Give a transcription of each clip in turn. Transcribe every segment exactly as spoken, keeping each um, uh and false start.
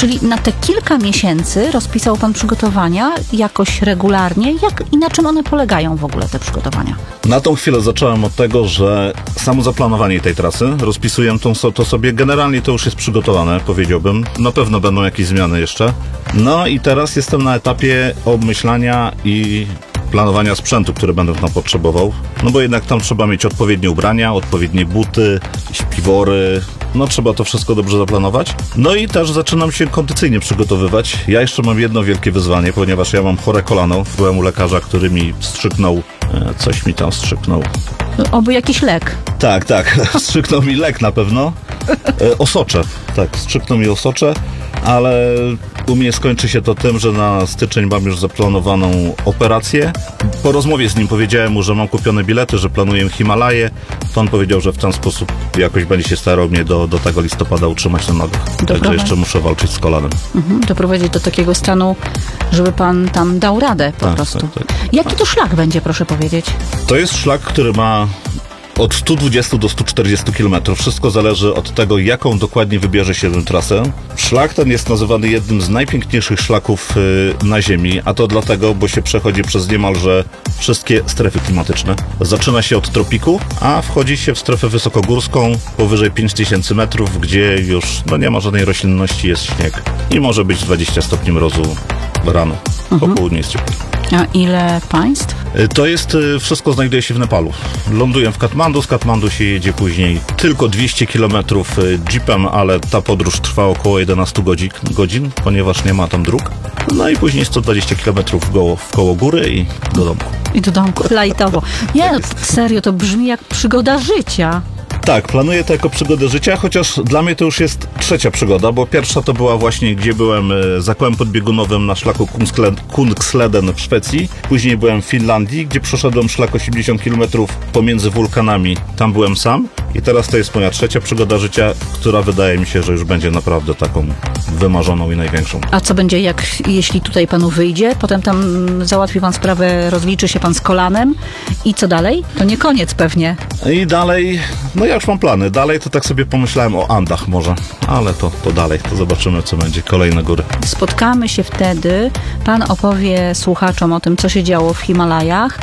Czyli na te kilka miesięcy rozpisał pan przygotowania jakoś regularnie. Jak i na czym one polegają w ogóle, te przygotowania? Na tą chwilę zacząłem od tego, że samo zaplanowanie tej trasy, rozpisuję to, to sobie, generalnie to już jest przygotowane, powiedziałbym. Na pewno będą jakieś zmiany jeszcze. No i teraz jestem na etapie obmyślania i planowania sprzętu, który będę tam potrzebował. No bo jednak tam trzeba mieć odpowiednie ubrania, odpowiednie buty, śpiwory. No trzeba to wszystko dobrze zaplanować. No i też zaczynam się kondycyjnie przygotowywać. Ja jeszcze mam jedno wielkie wyzwanie, ponieważ ja mam chore kolano. Byłem u lekarza, który mi wstrzyknął, e, coś mi tam wstrzyknął. Oby jakiś lek. Tak, tak. Wstrzyknął mi lek na pewno. E, osocze. Tak, wstrzyknął mi osocze, ale u mnie skończy się to tym, że na styczeń mam już zaplanowaną operację. Po rozmowie z nim powiedziałem mu, że mam kupione bilety, że planuję Himalaje. To on powiedział, że w ten sposób jakoś będzie się starał mnie do, do tego listopada utrzymać na nogach. Także jeszcze muszę walczyć z kolanem. Mhm, doprowadzić do takiego stanu, żeby pan tam dał radę po tak, prostu. Tak, tak. Jaki to szlak będzie, proszę powiedzieć? To jest szlak, który ma od stu dwudziestu do stu czterdziestu kilometrów. Wszystko zależy od tego, jaką dokładnie wybierze się tę trasę. Szlak ten jest nazywany jednym z najpiękniejszych szlaków yy, na Ziemi, a to dlatego, bo się przechodzi przez niemalże wszystkie strefy klimatyczne. Zaczyna się od tropiku, a wchodzi się w strefę wysokogórską powyżej pięć tysięcy metrów, gdzie już no, nie ma żadnej roślinności, jest śnieg i może być dwadzieścia stopni mrozu rano. Po Mhm. południu jest ciepło. A ile państw? To jest, wszystko znajduje się w Nepalu. Ląduję w Katmandu, z Katmandu się jedzie później tylko dwieście kilometrów jeepem, ale ta podróż trwa około jedenaście godzin, godzin, ponieważ nie ma tam dróg. No i później sto dwadzieścia kilometrów w koło, w koło góry i do domku. I do domku, lajtowo. Nie, no, serio, to brzmi jak przygoda życia. Tak, planuję to jako przygodę życia, chociaż dla mnie to już jest trzecia przygoda, bo pierwsza to była właśnie, gdzie byłem za kołem podbiegunowym na szlaku Kungsleden w Szwecji. Później byłem w Finlandii, gdzie przeszedłem szlak osiemdziesiąt kilometrów pomiędzy wulkanami. Tam byłem sam i teraz to jest moja trzecia przygoda życia, która wydaje mi się, że już będzie naprawdę taką wymarzoną i największą. A co będzie, jak jeśli tutaj panu wyjdzie? Potem tam załatwi pan sprawę, rozliczy się pan z kolanem i co dalej? To nie koniec pewnie. I dalej, no ja już mam plany. Dalej to tak sobie pomyślałem o Andach może, ale to, to dalej, to zobaczymy, co będzie. Kolejne góry. Spotkamy się wtedy, pan opowie słuchaczom o tym, co się działo w Himalajach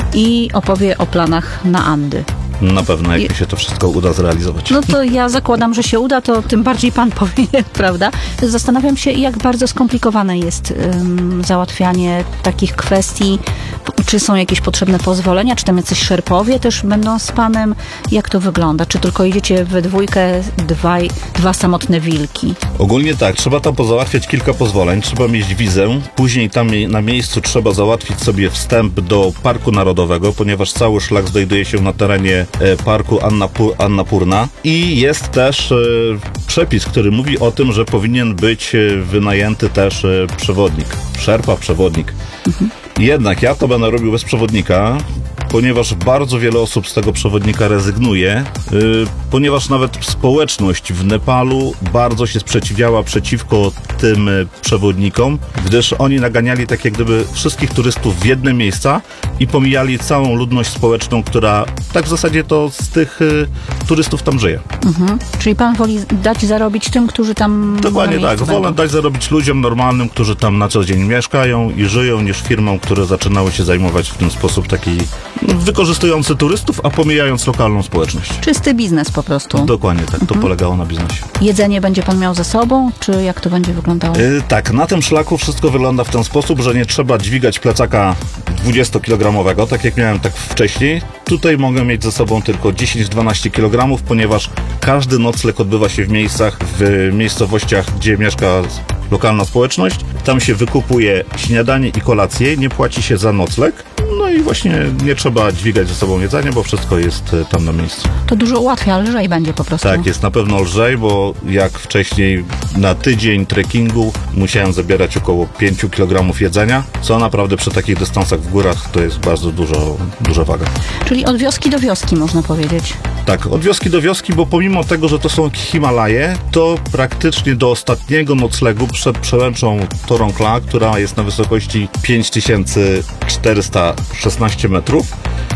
i opowie o planach na Andy. Na pewno, jak mi się to wszystko uda zrealizować. No to ja zakładam, że się uda, to tym bardziej pan powinien, prawda? Zastanawiam się, jak bardzo skomplikowane jest um, załatwianie takich kwestii. Czy są jakieś potrzebne pozwolenia? Czy tam jacyś szerpowie też będą z panem? Jak to wygląda? Czy tylko idziecie we dwójkę, dwaj, dwa samotne wilki? Ogólnie tak, trzeba tam pozałatwiać kilka pozwoleń, trzeba mieć wizę, później tam na miejscu trzeba załatwić sobie wstęp do Parku Narodowego, ponieważ cały szlak znajduje się na terenie Parku Annapur- Annapurna i jest też e, przepis, który mówi o tym, że powinien być wynajęty też e, przewodnik, szerpa, przewodnik. Mhm. Jednak ja to będę robił bez przewodnika, ponieważ bardzo wiele osób z tego przewodnika rezygnuje, yy, ponieważ nawet społeczność w Nepalu bardzo się sprzeciwiała przeciwko tym y, przewodnikom, gdyż oni naganiali tak jak gdyby wszystkich turystów w jedne miejsca i pomijali całą ludność społeczną, która tak w zasadzie to z tych y, turystów tam żyje. Mhm. Czyli pan woli dać zarobić tym, którzy tam Dokładnie tak, będą. wolę dać zarobić ludziom normalnym, którzy tam na co dzień mieszkają i żyją, niż firmom, które zaczynały się zajmować w ten sposób taki wykorzystujący turystów, a pomijając lokalną społeczność. Czysty biznes po prostu. Dokładnie tak, to mhm. polegało na biznesie. Jedzenie będzie pan miał ze sobą, czy jak to będzie wyglądało? Yy, tak, na tym szlaku wszystko wygląda w ten sposób, że nie trzeba dźwigać plecaka dwudziestokilogramowego, tak jak miałem tak wcześniej. Tutaj mogę mieć ze sobą tylko dziesięć do dwunastu kilogramów, ponieważ każdy nocleg odbywa się w miejscach, w miejscowościach, gdzie mieszka lokalna społeczność. Tam się wykupuje śniadanie i kolację, nie płaci się za nocleg. No i właśnie nie trzeba dźwigać ze sobą jedzenia, bo wszystko jest tam na miejscu. To dużo ułatwia, lżej będzie po prostu. Tak, jest na pewno lżej, bo jak wcześniej na tydzień trekkingu musiałem zabierać około pięć kilogramów jedzenia, co naprawdę przy takich dystansach w górach to jest bardzo dużo, duża waga. Czyli od wioski do wioski można powiedzieć. Tak, od wioski do wioski, bo pomimo tego, że to są Himalaje, to praktycznie do ostatniego noclegu przed przełęczą Torongla, która jest na wysokości pięć tysięcy czterysta szesnaście metrów,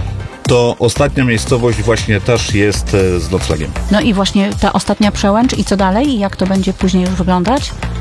to ostatnia miejscowość właśnie też jest z noclegiem. No i właśnie ta ostatnia przełęcz i co dalej? Jak to będzie później już wyglądać?